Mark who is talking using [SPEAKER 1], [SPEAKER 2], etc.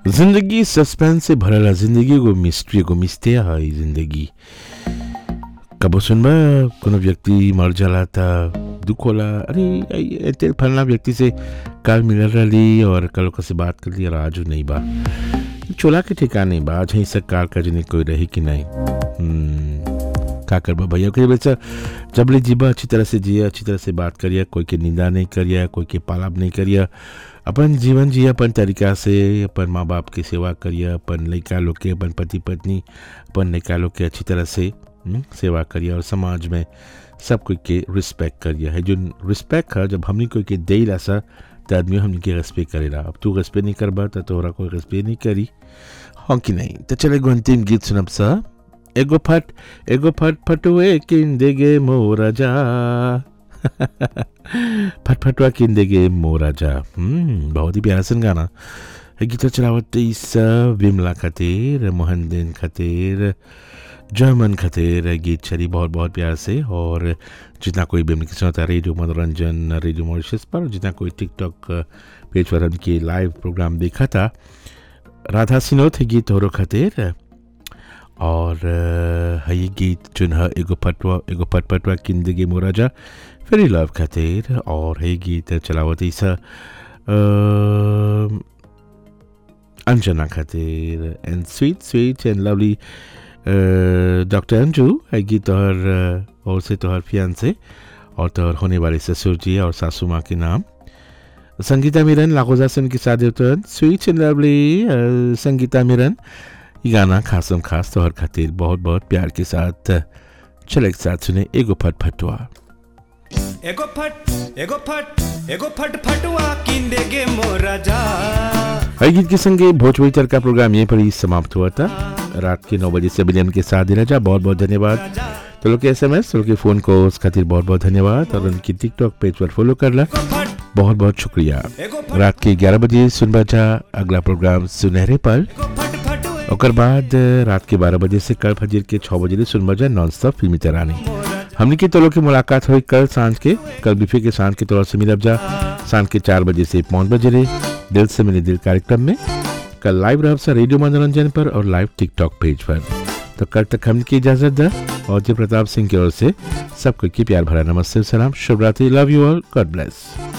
[SPEAKER 1] जिंदगी सस्पेंस से भरल, जिंदगी को मिस्ट्री को मिस्टिया है जिंदगी। कबो सुनबा कोनो व्यक्ति मर जाला था, दुख होला, अरे ऐते फलना व्यक्ति से काल मिलल रही और कल से बात कर ली और आज नहीं बा, चोला के ठिकाने बा, आज ही से काल का जने कोई रही कि नहीं। का करबा भैया के बेचा, जब ले जीबा अच्छी तरह से जिया, अच्छी तरह से बात करिया, कोई के निंदा नहीं करिया, कोई के पालाप नहीं करिया, अपन जीवन जिया अपन तरीका से, अपन माँ बाप की सेवा करिया, अपन लड़का लोग के, अपन पति पत्नी, अपन लड़का लोग के अच्छी तरह से सेवा करिए और समाज में सब कोई के रिस्पेक्ट करिए। है जो रिस्पेक्ट है, जब हमने कोई के दे सा तो आदमी हमने के रेस्पेक्ट करेला। अब तू रेस्पेक्ट नहीं करबा तो तोहरा कोई रेस्पेक्ट नहीं करी, हाँ कि नहीं। तो चले एगो अंतिम गीत सुनब सा, एगो फट फटुए किन देगे मोरा जा फट फटुआ किन देगे मोरा जा। बहुत ही प्यारा सन गाना है। गीत चलावत इस विमला खातिर, मोहन दिन खातिर, जर्मन खातिर गीत चली बहुत बहुत प्यार से। और जितना कोई भी हमने सुना था रेडियो मनोरंजन, रेडियो मॉरिशस पर, जितना कोई टिकटॉक पेज पर उनकी लाइव प्रोग्राम देखा था, राधा सिनोत है गीत होरो खातिर। और है ये गीत चुन है एगो फट पटवा किंदगी मोराजा फेरी लव खातिर। और है गीत चलावत ईसा अंजना खातिर, and sweet and lovely doctor Anju. है गीत तोहर और से तोहर फियांसे और तोहर होने वाले ससुर जी और सासू माँ के नाम। संगीता मिरन लागोजा से उनकी शादी होता, sweet and lovely Sangeeta Mirren. ये गाना खासम खास तोहर खातिर बहुत बहुत प्यार के साथ चले एक साथ सुने एगो फट फटुआ।
[SPEAKER 2] एगो फट फटुआ किंदेगे मोरा जा।
[SPEAKER 1] हर गीत के संगे भोजपुरी तड़का प्रोग्राम यहीं पर ही समाप्त हुआ था। रात के 9 बजे से बिलियन के साथ देना जा, बहुत बहुत धन्यवाद। तो लोग के SMS, तो लोग के फ़ोन को उस खातिर बहुत बहुत धन्यवाद। और उनकी टिकटॉक पेज पर फॉलो कर ला, बहुत बहुत शुक्रिया। रात के 11 बजे सुनबा जा अगला प्रोग्राम सुनहरे पल। और बाद रात के 12 बजे से कल फजर के 6 बजे सुनबा जा नॉन स्टॉप फिल्मी तरानी। हमने की तो लोग की मुलाकात हुई कल सांझ के, कल बिफे के सांझ के तौर से मिलब जा सांझ के 4 बजे से 5 बजे रे दिल से मिले दिल कार्यक्रम में। कल लाइव रह सा रेडियो मनोरंजन पर और लाइव टिकटॉक पेज पर। तो कल तक हमने की इजाजत दा और जय प्रताप सिंह की ओर से सबको की प्यार भरा नमस्ते, सलाम, शुभ रात्रि, love you all, God bless.